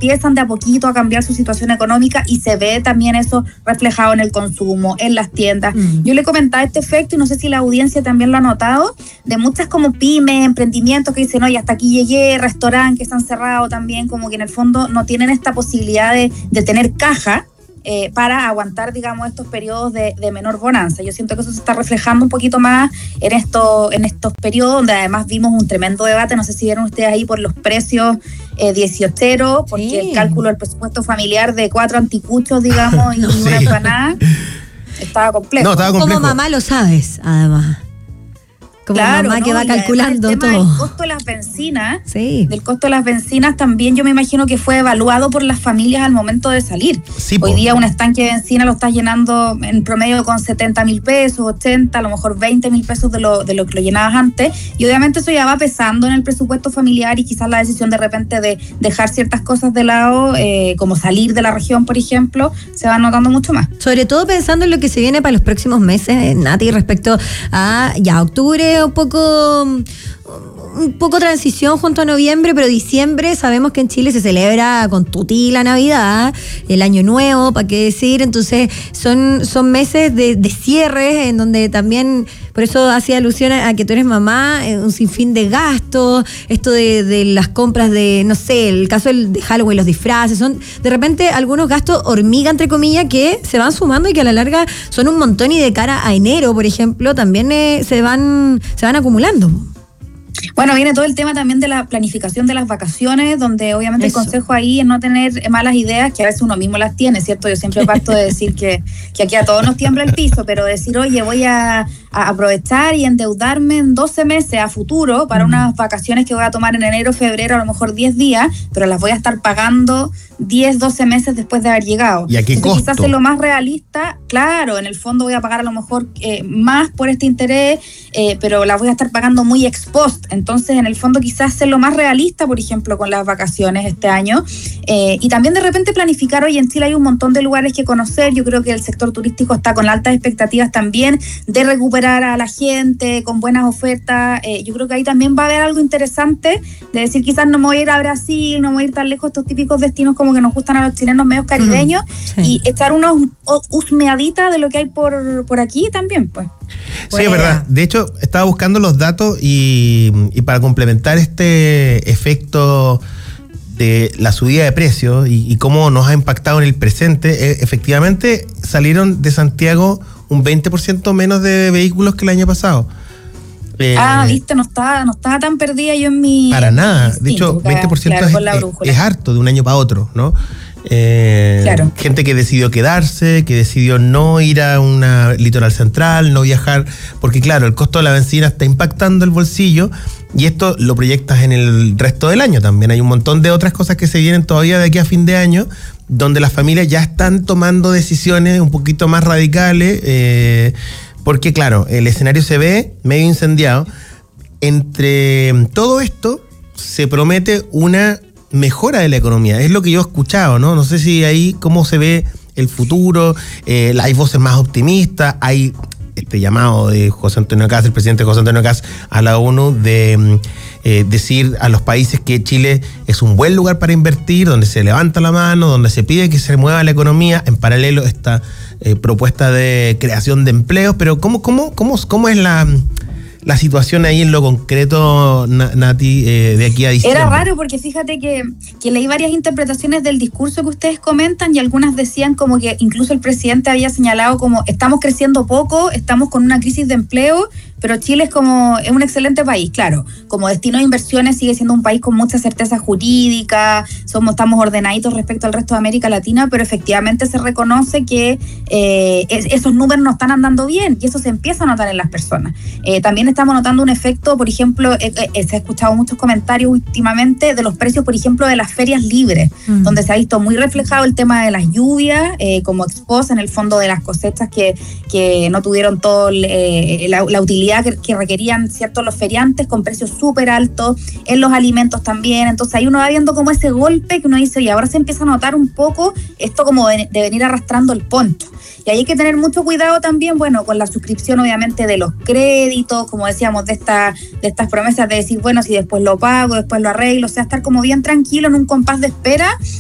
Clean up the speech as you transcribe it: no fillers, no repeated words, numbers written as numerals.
empiezan de a poquito a cambiar su situación económica y se ve también eso reflejado en el consumo, en las tiendas. Yo le comentaba este efecto y no sé si la audiencia también lo ha notado, de muchas como pymes, emprendimientos que dicen, oye, hasta aquí llegué, restaurantes que están cerrados también, como que en el fondo no tienen esta posibilidad de tener caja para aguantar, digamos, estos periodos de menor bonanza. Yo siento que eso se está reflejando un poquito más en estos periodos, donde además vimos un tremendo debate, no sé si vieron ustedes ahí por los precios 18, porque el cálculo del presupuesto familiar de 4 anticuchos, digamos, y una empanada, estaba complejo. No, estaba complejo. Como mamá lo sabes, además. Como claro, mamá que va calculando el tema todo. del costo de las bencinas, Sí. del costo de las bencinas también yo me imagino que fue evaluado por las familias al momento de salir. Sí, hoy día un estanque de bencina lo estás llenando en promedio con 70.000 pesos, 80, a lo mejor 20.000 pesos de lo que lo llenabas antes, y obviamente eso ya va pesando en el presupuesto familiar y quizás la decisión de repente de dejar ciertas cosas de lado, como salir de la región, por ejemplo, se va notando mucho más. Sobre todo pensando en lo que se viene para los próximos meses, Nati, respecto a ya octubre, un poco transición junto a noviembre, pero diciembre sabemos que en Chile se celebra con tuti la Navidad, el Año Nuevo, ¿para qué decir? Entonces son meses de cierres en donde también, por eso hacía alusión a que tú eres mamá, un sinfín de gastos, esto de las compras de, no sé, el caso de Halloween, los disfraces, son de repente algunos gastos hormiga, entre comillas, que se van sumando y que a la larga son un montón, y de cara a enero, por ejemplo, también se van acumulando. Bueno, viene todo el tema también de la planificación de las vacaciones, donde obviamente el consejo ahí es no tener malas ideas, que a veces uno mismo las tiene, ¿cierto? Yo siempre parto de decir que aquí a todos nos tiembla el piso, pero decir, oye, voy a aprovechar y endeudarme en 12 meses a futuro para unas vacaciones que voy a tomar en enero, febrero, a lo mejor 10 días, pero las voy a estar pagando 10, 12 meses después de haber llegado. ¿Y a qué costo? Quizás es lo más realista, claro, en el fondo voy a pagar a lo mejor más por este interés, pero la voy a estar pagando muy ex post. Entonces, en el fondo, quizás ser lo más realista, por ejemplo, con las vacaciones este año. Y también de repente planificar, hoy en Chile hay un montón de lugares que conocer. Yo creo que el sector turístico está con altas expectativas también de recuperar a la gente con buenas ofertas. Yo creo que ahí también va a haber algo interesante de decir, quizás no me voy a ir a Brasil, no me voy a ir tan lejos, estos típicos destinos como que nos gustan a los chilenos medios caribeños, y echar unos husmeaditas de lo que hay por aquí también, pues. Sí, es verdad. De hecho, estaba buscando los datos y para complementar este efecto de la subida de precios y cómo nos ha impactado en el presente, efectivamente salieron de Santiago un 20% menos de vehículos que el año pasado. Viste, no estaba tan perdida yo en mi... Para nada. De hecho, 20% claro, es harto de un año para otro, ¿no? Claro. Gente que decidió quedarse, que decidió no ir a una litoral central, no viajar, porque claro, el costo de la benzina está impactando el bolsillo, y esto lo proyectas en el resto del año también. Hay un montón de otras cosas que se vienen todavía de aquí a fin de año, donde las familias ya están tomando decisiones un poquito más radicales, porque claro, el escenario se ve medio incendiado. Entre todo esto se promete una mejora de la economía, es lo que yo he escuchado, ¿no? No sé si ahí cómo se ve el futuro, hay voces más optimistas, hay este llamado de José Antonio Kast, el presidente José Antonio Kast, a la ONU de decir a los países que Chile es un buen lugar para invertir, donde se levanta la mano, donde se pide que se mueva la economía, en paralelo esta propuesta de creación de empleos, pero ¿cómo es la situación ahí en lo concreto, Nati, de aquí a diciembre? Era raro porque fíjate que leí varias interpretaciones del discurso que ustedes comentan, y algunas decían como que incluso el presidente había señalado como estamos creciendo poco, estamos con una crisis de empleo, pero Chile es un excelente país, claro, como destino de inversiones sigue siendo un país con mucha certeza jurídica, estamos ordenaditos respecto al resto de América Latina, pero efectivamente se reconoce que esos números no están andando bien, y eso se empieza a notar en las personas. También estamos notando un efecto, por ejemplo, se ha escuchado muchos comentarios últimamente de los precios, por ejemplo, de las ferias libres, donde se ha visto muy reflejado el tema de las lluvias, como exposa en el fondo de las cosechas que no tuvieron todo la utilidad que requerían, ¿cierto?, los feriantes, con precios súper altos, en los alimentos también. Entonces ahí uno va viendo como ese golpe que uno dice, y ahora se empieza a notar un poco esto como de venir arrastrando el poncho. Y ahí hay que tener mucho cuidado también, bueno, con la suscripción obviamente de los créditos, como decíamos, de estas promesas de decir, bueno, si después lo pago, después lo arreglo, o sea, estar como bien tranquilo en un compás de espera,